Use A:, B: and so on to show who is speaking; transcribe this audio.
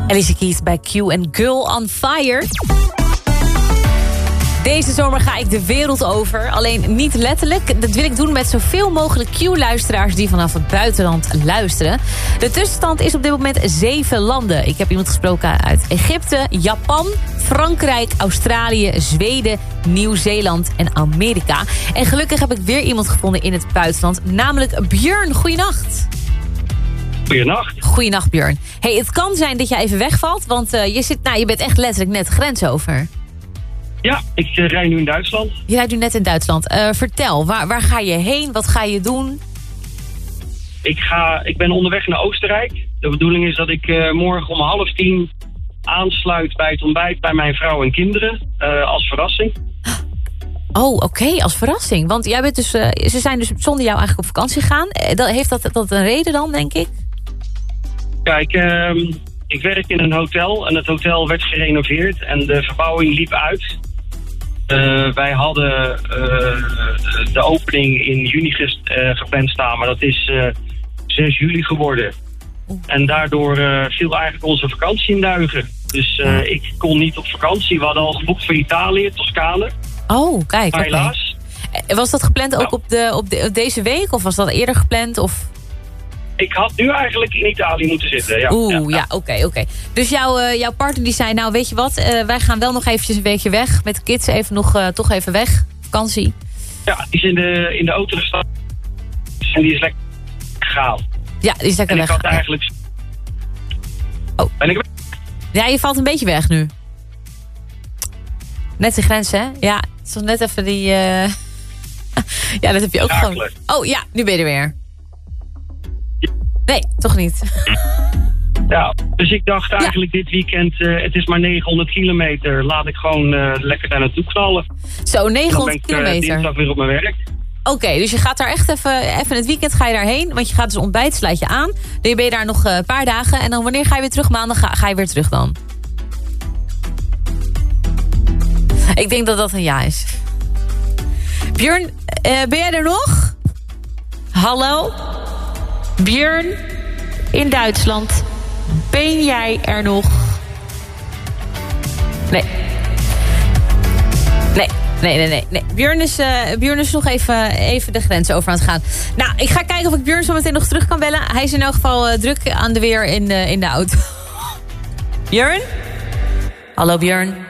A: Alicia Keys bij Q en Girl on Fire. Deze zomer ga ik de wereld over. Alleen niet letterlijk. Dat wil ik doen met zoveel mogelijk Q-luisteraars die vanaf het buitenland luisteren. De tussenstand is op dit moment 7 landen. Ik heb iemand gesproken uit Egypte, Japan, Frankrijk, Australië, Zweden, Nieuw-Zeeland en Amerika. En gelukkig heb ik weer iemand gevonden in het buitenland. Namelijk Björn. Goeienacht.
B: Goeienacht.
A: Goeienacht, Björn. Hey, het kan zijn dat je even wegvalt, want je bent echt letterlijk net de grens over.
B: Ja, ik rij nu in Duitsland.
A: Je rijdt nu net in Duitsland. Vertel, waar ga je heen? Wat ga je doen?
B: Ik ben onderweg naar Oostenrijk. De bedoeling is dat ik morgen om 9:30 aansluit bij het ontbijt bij mijn vrouw en kinderen. Als verrassing.
A: Oh, oké, als verrassing. Want jij bent dus, ze zijn dus zonder jou eigenlijk op vakantie gegaan. Heeft dat een reden dan, denk ik?
B: Kijk, ik werk in een hotel en het hotel werd gerenoveerd en de verbouwing liep uit. Wij hadden de opening in juni gepland staan, maar dat is 6 juli geworden. En daardoor viel eigenlijk onze vakantie in duigen. Dus ik kon niet op vakantie. We hadden al geboekt voor Italië, Toscane.
A: Oh, kijk.
B: Maar helaas.
A: Was dat gepland ook op deze week? Of was dat eerder gepland? Of...
B: Ik had nu eigenlijk in Italië moeten zitten. Ja.
A: Oké. Dus jouw partner die zei, nou weet je wat, wij gaan wel nog eventjes een weekje weg. Met de kids toch even weg. Vakantie.
B: Ja, die is in de auto gestapt. En die is lekker gegaan.
A: Ja, die is lekker weg.
B: Ik had eigenlijk...
A: Oh.
B: Ben ik weg?
A: Ja, je valt een beetje weg nu. Net de grens, hè? Ja, het is nog net even die... Ja, dat heb je ook gewoon... Oh ja, nu ben je er weer. Nee, toch niet.
B: Ja, dus ik dacht eigenlijk dit weekend, het is maar 900 kilometer. Laat ik gewoon lekker daar naartoe knallen.
A: Zo, 900 kilometer.
B: Dan ben ik dinsdag weer op mijn werk.
A: Oké, dus je gaat daar echt even het weekend ga je daarheen. Want je gaat dus ontbijt, sluit je aan. Dan ben je daar nog een paar dagen. En dan wanneer ga je weer terug? Maandag ga je weer terug dan. Ik denk dat dat een ja is. Björn, ben jij er nog? Hallo? Björn, in Duitsland. Ben jij er nog? Nee. Björn is nog even de grens over aan het gaan. Nou, ik ga kijken of ik Björn zo meteen nog terug kan bellen. Hij is in elk geval druk aan de weer in de auto. Björn? Hallo Björn.